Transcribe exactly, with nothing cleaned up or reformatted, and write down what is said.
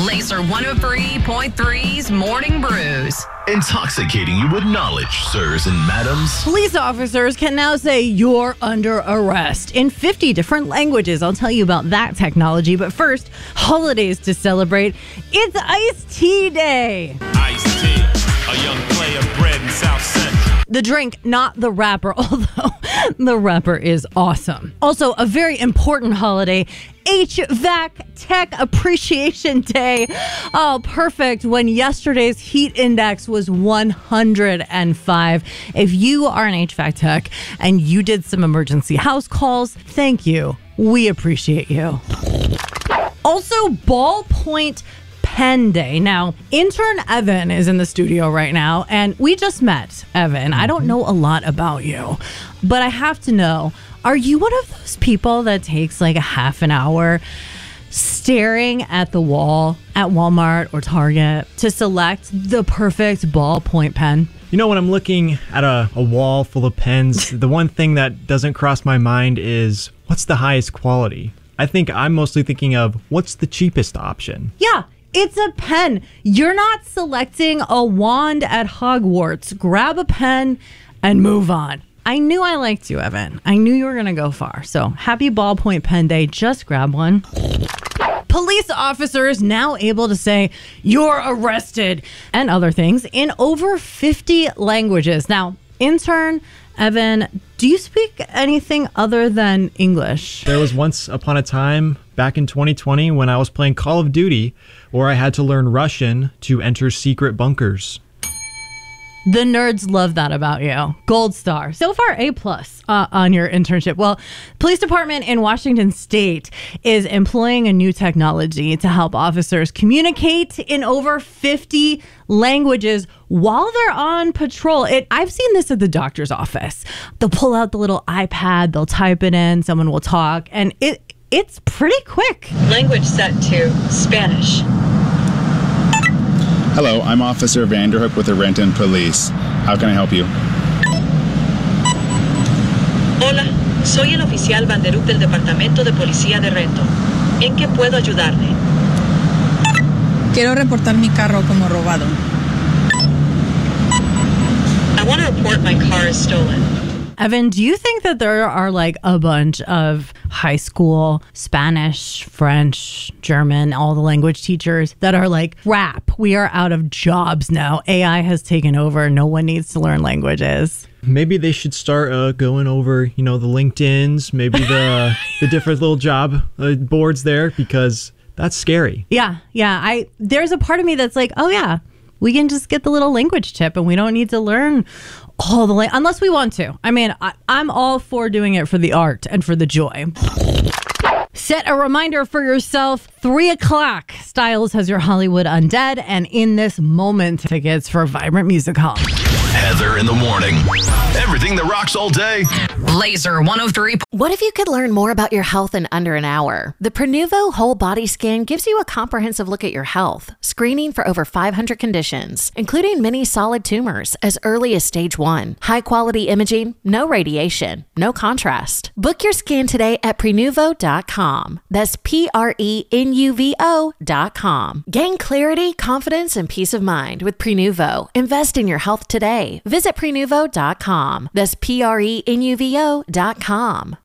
Laser one oh three point three's Morning Brews. Intoxicating you with knowledge, sirs and madams. Police officers can now say you're under arrest in fifty different languages. I'll tell you about that technology. But first, holidays to celebrate. It's Iced Tea Day. Iced tea, a young player bred in South Central. The drink, not the rapper, although the rapper is awesome. Also, a very important holiday, H V A C Tech Appreciation Day. Oh, perfect. When yesterday's heat index was one hundred five. If you are an H V A C tech and you did some emergency house calls, thank you. We appreciate you. Also, ballpoint pen day. Now, intern Evan is in the studio right now, and we just met Evan. I don't know a lot about you, but I have to know, are you one of those people that takes like a half an hour staring at the wall at Walmart or Target to select the perfect ballpoint pen? You know, when I'm looking at a, a wall full of pens, the one thing that doesn't cross my mind is what's the highest quality? I think I'm mostly thinking of what's the cheapest option. Yeah. It's a pen. You're not selecting a wand at Hogwarts. Grab a pen and move on. I knew I liked you, Evan. I knew you were going to go far. So happy ballpoint pen day. Just grab one. Police officers now able to say you're arrested and other things in over fifty languages. Now, intern Evan, do you speak anything other than English? There was once upon a time back in twenty twenty when I was playing Call of Duty where I had to learn Russian to enter secret bunkers. The nerds love that about you. Gold star. So far, A plus uh, on your internship. Well, police department in Washington State is employing a new technology to help officers communicate in over fifty languages while they're on patrol. It, I've seen this at the doctor's office. They'll pull out the little iPad, they'll type it in, someone will talk, and it it's pretty quick. Language set to Spanish. Hello, I'm Officer Vanderhook with the Renton Police. How can I help you? Hola, soy el oficial Vanderhook del Departamento de Policía de Renton. ¿En qué puedo ayudarle? Quiero reportar mi carro como robado. I want to report my car is stolen. Evan, do you think that there are like a bunch of high school Spanish, French, German, all the language teachers that are like, crap, we are out of jobs now. A I has taken over. No one needs to learn languages. Maybe they should start uh, going over, you know, the LinkedIn's, maybe the the different little job uh, boards there, because that's scary. Yeah, yeah. I there's a part of me that's like, oh yeah, we can just get the little language tip and we don't need to learn all the language unless we want to. I mean, I, I'm all for doing it for the art and for the joy. Set a reminder for yourself. Three o'clock. Styles has your Hollywood Undead, and in this moment, tickets for Vibrant Music Hall. Heather in the morning. Everything that rocks all day. Laser one oh three. What if you could learn more about your health in under an hour? The Prenuvo Whole Body Scan gives you a comprehensive look at your health, screening for over five hundred conditions, including many solid tumors as early as stage one. High quality imaging, no radiation, no contrast. Book your scan today at Prenuvo dot com. That's P R E N U V O dot com. Gain clarity, confidence, and peace of mind with Prenuvo. Invest in your health today. Visit Prenuvo dot com. That's P R E N U V O dot com.